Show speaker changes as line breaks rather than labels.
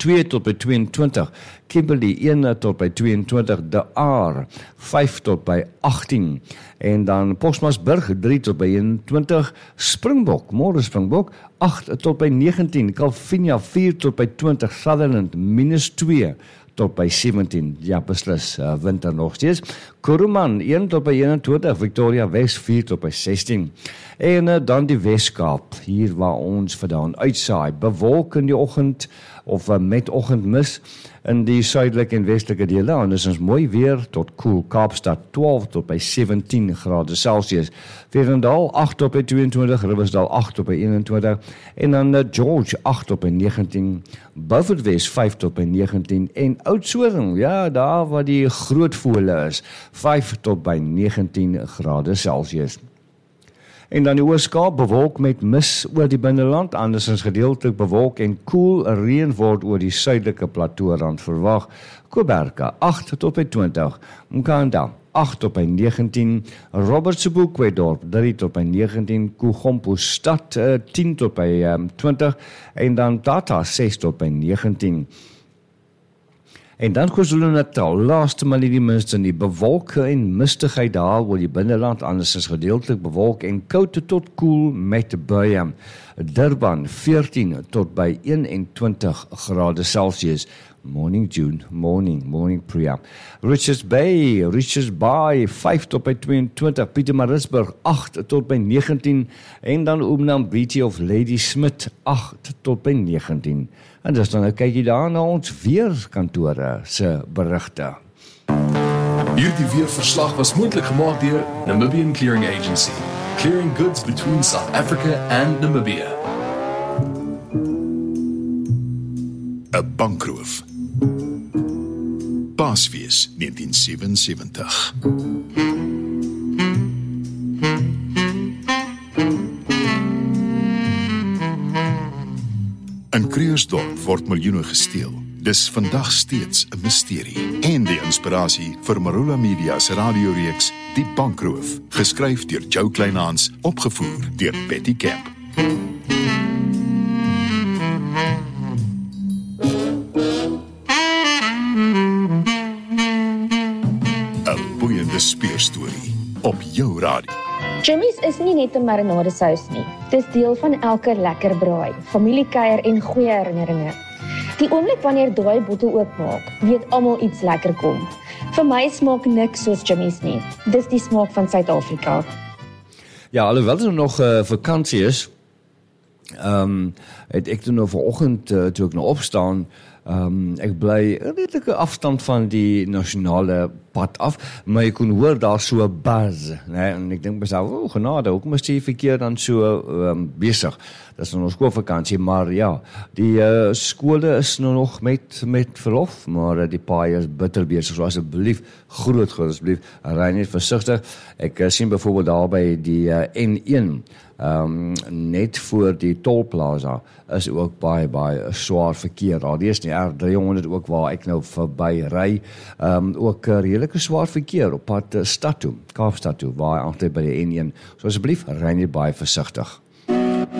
2 tot by 22, Kimberley 1 tot by 22, De Aar 5 tot by 18, en dan Postmasburg 3 tot by 21, Springbok, môre Springbok 8 tot by 19, Calvinia 4 tot by 20, Sutherland -2 tot by 17, ja beslis, winter nog steeds. Kuruman 1 tot by 21, Victoria West 4 tot by 16. En dan die Weskaap, hier waar ons vandaan uitsaai, bewolk in die oggend, of met oggendmis in die suidelike en westelike dele, en is ons mooi weer tot koel. Kaapstad 12 tot by 17 grade Celsius, Vredendal 8 tot by 22, Riversdal 8 tot by 21, en dan George 8 tot by 19, Beaufort West 5 tot by 19, en Oudtshoorn, ja, daar waar die groot vole is, 5 tot by 19 grade Celsius. En dan die Oos-Kaap bewolk met mis oor die binneland, andersins gedeeltelik bewolk en koel reën word oor die suidelike platoerand verwag. Koberka 8 tot by 20, Mkanda 8 tot by 19, Robertsburg-Dorp 3 tot by 19, Kugompo stad 10 tot by 20, en dan Tata 6 tot by 19. En dan KwaZulu-Natal, laaste maar nie die minste nie, bewolk en mistigheid daar oor die binneland, anders is gedeeltelik bewolk en koud tot koel met buie. Durban 14 tot by 21 grade Celsius. Morning June, morning Priya. Richards Bay 5 tot by 22, Pietermaritzburg 8 tot by 19, en dan Umnambiti of Ladysmith 8 tot by 19. En dis dan 'n kykie daar na ons weerkantore se berigte.
Hierdie weerverslag was moontlik gemaak deur Namibian Clearing Agency, clearing goods between South Africa and Namibia.
'n bankroof. Paasfees 1977. In Krugersdorp word miljoene gesteel. Dis vandag steeds 'n misterie. En die inspirasie vir Marula Media se radioreeks Die Bankroof, geskryf deur Joe Kleinhans, opgevoer deur Betty Kemp. 'n boeiende speurstorie op jou radio.
Jimmy's is nie net 'n marinadesous nie. Dis deel van elke lekker braai, familiekuier en goeie herinneringe. Die oomblik wanneer daai bottel oopmaak, weet almal iets lekker kom. Vir my smaak niks soos Jimmy's nie. Dis die smaak van Suid-Afrika.
Ja, alhoewel er nog vakansie is, het ek toen vanoggend, toe ek nou opstaan, ek bly 'n redelike afstand van die nasionale pad af, maar jy kon hoor daar so 'n buzz, nee, en ek dink myself, genade, hoekom is die verkeer dan so besig? Dat is nou nog skoolvakansie, maar ja, die skole is nou nog met verlof, maar die paai is bitter besig, so asseblief, groot asseblief, ry net versigtig. Ek sien byvoorbeeld daar by die N1, net voor die tolplaza is ook baie swaar verkeer. Daar is nie R300 ook waar ek nou verby ry. Ook redelike swaar verkeer op pad stad toe, Kaapstad toe, waar altyd by die N1. So asseblief, ry net baie versigtig.